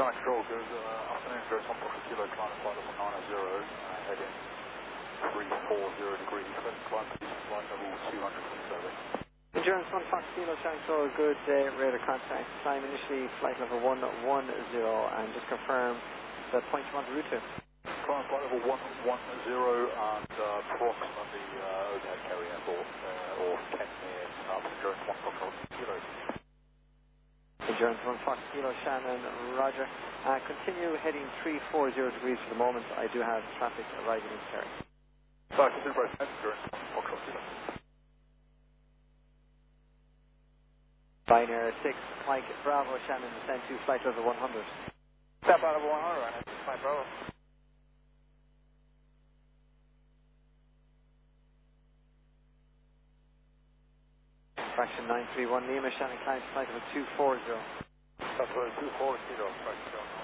Sky Control, good afternoon, Joe Tom Fox Kilo, climb flight level 990, heading 340 degrees, present climb position flight level 227. Endurance 1 Fox Kilo, Sky Control, good radar contact, climb initially flight level 110, and just confirm the point you want to route to. Climb flight level 110 and approximately overhead Kerry Airport, or Kentmere, Endurance 1 Fox Kilo. Endurance 1 Fox Kilo, Shannon, roger. Continue heading 340 degrees for the moment. I do have traffic arriving in Kerry. Sorry, Endurance 1 Fox Kilo. Binary 6, Mike Bravo, Shannon, descend to flight level 100. Step out of 100, right? Mike Bravo. Fraction 931 Lima, Shannon, climb to flight level 240. That's 240, fraction.